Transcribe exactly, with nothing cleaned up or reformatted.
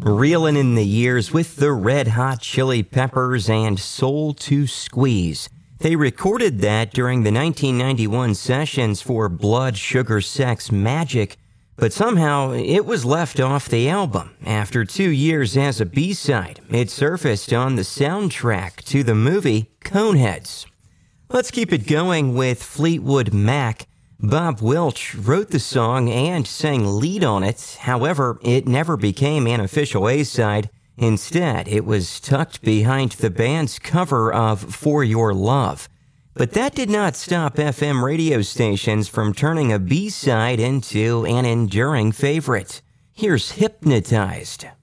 Reeling in the years with the Red Hot Chili Peppers and Soul to Squeeze. They recorded that during the nineteen ninety-one sessions for Blood, Sugar, Sex, Magic, but somehow it was left off the album. After two years as a B-side, it surfaced on the soundtrack to the movie Coneheads. Let's keep it going with Fleetwood Mac. Bob Welch wrote the song and sang lead on it. However, it never became an official A-side. Instead, it was tucked behind the band's cover of For Your Love. But that did not stop F M radio stations from turning a B-side into an enduring favorite. Here's Hypnotized.